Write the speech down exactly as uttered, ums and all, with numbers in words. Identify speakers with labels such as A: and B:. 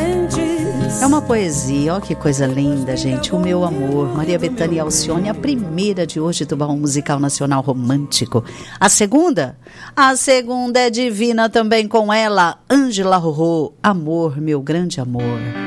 A: É uma poesia, ó que coisa linda, gente. O Meu Amor, Maria Bethânia Alcione, a primeira de hoje do Baú Musical Nacional Romântico. A segunda? A segunda é divina também com ela, Ângela Rorô, Amor, Meu Grande Amor.